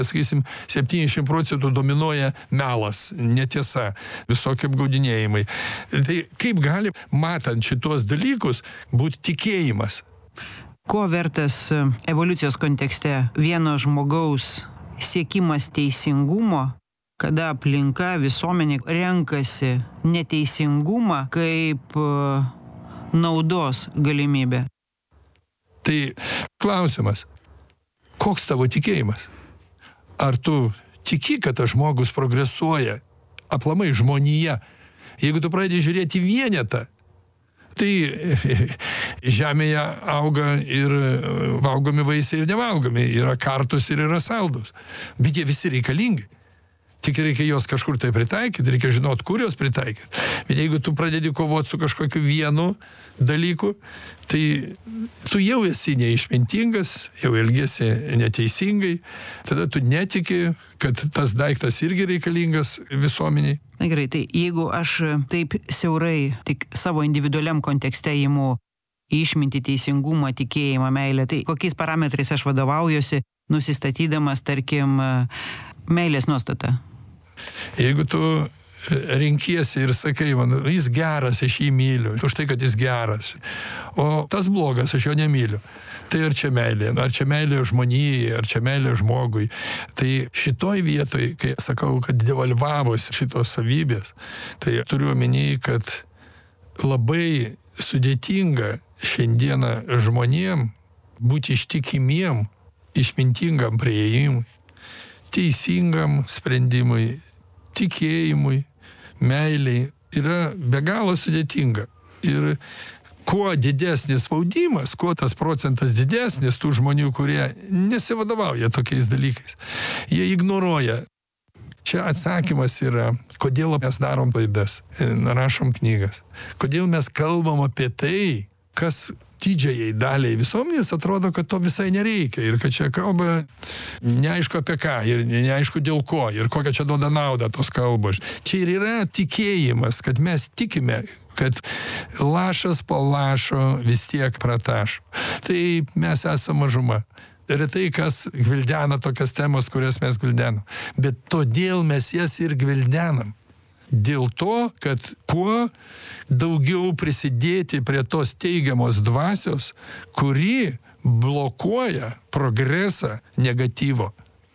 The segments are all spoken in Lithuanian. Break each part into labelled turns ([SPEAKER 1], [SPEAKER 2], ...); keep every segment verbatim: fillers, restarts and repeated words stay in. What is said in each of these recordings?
[SPEAKER 1] sakysim, septyniasdešimt procentų dominuoja melas, netiesa, visokie apgaudinėjimai. Tai kaip gali, matant šitos dalykus, būti tikėjimas?
[SPEAKER 2] Ko vertas evoliucijos kontekste vieno žmogaus siekimas teisingumo, kada aplinka, visuomenė renkasi neteisingumą kaip naudos galimybę?
[SPEAKER 1] Tai klausimas, koks tavo tikėjimas? Ar tu tiki, kad tas žmogus progresuoja, aplamai žmonija? Jeigu tu pradedi žiūrėti vienetą, tai žemėje auga ir valgomi vaisiai ir nevalgomi, yra kartus ir yra saldus, bet jie visi reikalingi. Tik reikia juos kažkur tai pritaikyti, reikia žinot, kur juos pritaikyti. Bet jeigu tu pradedi kovoti su kažkokiu vienu dalyku, tai tu jau esi neišmintingas, jau elgiesi neteisingai, tada tu netiki, kad tas daiktas irgi reikalingas visuomeniai.
[SPEAKER 2] Na gerai, tai jeigu aš taip siaurai tik savo individualiam kontekste imu išmintį, teisingumą, tikėjimą, meilę, tai kokiais parametrais aš vadovaujuosi, nusistatydamas, tarkim, meilės nuostatą?
[SPEAKER 1] Jeigu tu renkiesi ir sakai, man, jis geras, aš jį myliu, už tai, kad jis geras, o tas blogas, aš jo nemyliu, tai ar čia meilė, ar čia meilė žmonijai, ar čia meilė žmogui. Tai šitoj vietoj, kai sakau, kad devalvavosi šitos savybės, tai turiu omeny, kad labai sudėtinga šiandieną žmonėm būti ištikimiem, išmintingam priėjimui, teisingam sprendimui, tikėjimui, meiliai, yra be galo sudėtinga. Ir kuo didesnis spaudimas, kuo tas procentas didesnis tų žmonių, kurie nesivadovauja tokiais dalykais, jie ignoruoja. Čia atsakymas yra, kodėl mes darom klaidas, rašom knygas, kodėl mes kalbam apie tai, kas didžiajai daliai visuomenės atrodo, kad to visai nereikia ir kad čia kalba neaišku apie ką ir neaišku dėl ko ir kokią čia duoda naudą tos kalbos. Čia ir yra tikėjimas, kad mes tikime, kad lašas po lašo vis tiek pratašo. Tai mes esame mažuma. Retai kas gvildena tokias temas, kurias mes gvildenam. Bet todėl mes jas ir gvildenam. Dėl to, kad kuo daugiau prisidėti prie tos teigiamos dvasios, kuri blokuoja progresą negatyvo.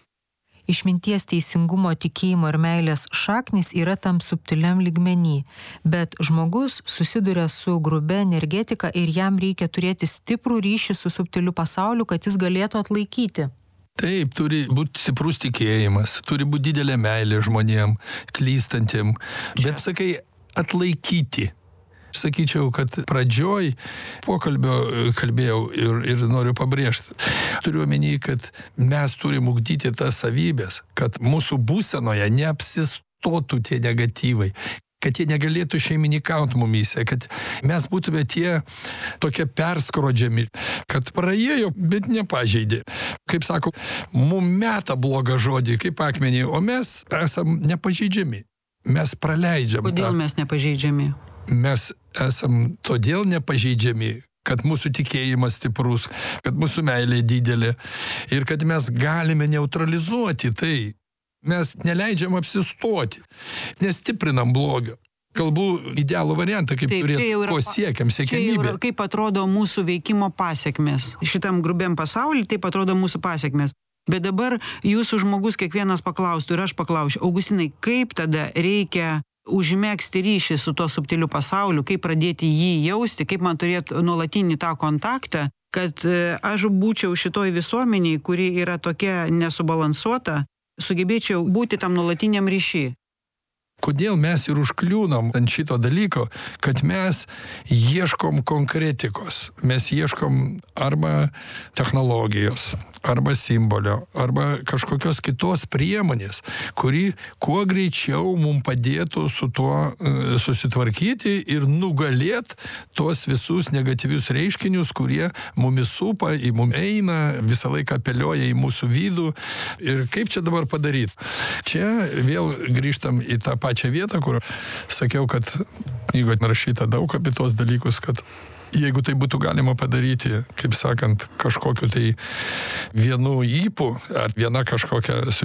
[SPEAKER 3] Išminties, teisingumo, tikėjimo ir meilės šaknis yra tam subtiliam lygmenį, bet žmogus susiduria su grubia energetika ir jam reikia turėti stiprų ryšį su subtiliu pasauliu, kad jis galėtų atlaikyti.
[SPEAKER 1] Taip, turi būti stiprus tikėjimas, turi būti didelė meilė žmonėm, klystantiem, bet sakai, atlaikyti. Sakyčiau, kad pradžioj pokalbio kalbėjau ir, ir noriu pabrėžti. Turiu omeny, kad mes turim ugdyti tas savybės, kad mūsų būsenoje neapsistotų tie negatyvai, kad jie negalėtų šeimininkauti mumyse, kad mes būtume tie tokie perskrodžiami, kad praėjo, bet nepažeidė. Kaip sako, mum meta blogą žodį, kaip akmenį, o mes esam nepažeidžiami. Mes praleidžiam.
[SPEAKER 2] Kodėl
[SPEAKER 1] tą.
[SPEAKER 2] mes nepažeidžiami?
[SPEAKER 1] Mes esam todėl nepažeidžiami, kad mūsų tikėjimas stiprus, kad mūsų meilė didelė ir kad mes galime neutralizuoti tai. Mes neleidžiam apsistoti, nestiprinam blogio. Kalbu idealų variantą, kaip turėtų, ko siekiam, siekiamybė.
[SPEAKER 2] Kaip atrodo mūsų veikimo pasiekmes. Šitam grubiam pasauliu taip atrodo mūsų pasiekmes. Bet dabar jūsų žmogus kiekvienas paklaustų ir aš paklausiu, Augustinai, kaip tada reikia užmegzti ryšį su tuo subtiliu pasauliu, kaip pradėti jį jausti, kaip man turėti nuolatinį tą kontaktą, kad aš būčiau šitoj visuomeniai, kuri yra tokia nesubalansuota, sugebėčiau būti tam nuolatiniam ryšį.
[SPEAKER 1] Kodėl mes ir užkliūnam ant šito dalyko, kad mes ieškom konkretikos, mes ieškom arba technologijos, arba simbolio, arba kažkokios kitos priemonės, kuri kuo greičiau mums padėtų su tuo e, susitvarkyti ir nugalėt tuos visus negatyvius reiškinius, kurie mumis supa, į mum eina, visą laiką apeliuoja į mūsų vidų. Ir kaip čia dabar padaryti? Čia vėl grįžtam į tą pačią vietą, kur sakiau, kad knygoje rašyta daug apie tos dalykus, kad Jeigu tai būtų galima padaryti, kaip sakant, kažkokiu tai vienu ypu ar viena kažkokia